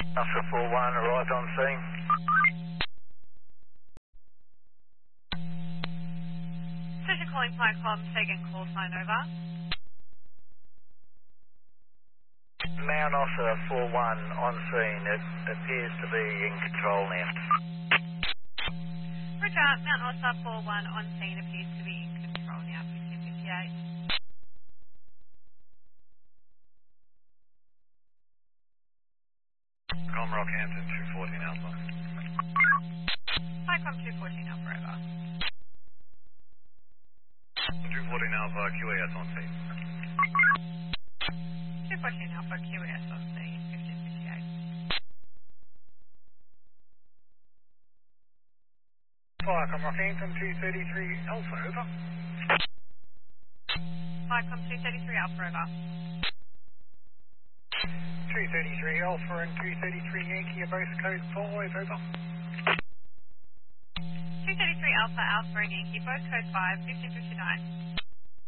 Alpha 4-1 arrived on scene. Station calling Flightcom, taking call sign over. Mount Ossa 4-1 on scene. It appears to be in control now. Roger, Mount Ossa 4-1 on scene appears to be in control now, 1558. Com Rockhampton 214 Alpha. Flightcom 214 Alpha over. 214 Alpha QAS on scene. 214 Alpha QS on scene, 1558. Flightcom Rockhampton 233 Alpha over. Flightcom 233 Alpha over. 233 Alpha and 233 Yankee are both code 5 over. 233 Alpha, Alpha and Yankee, both code 5, 1559.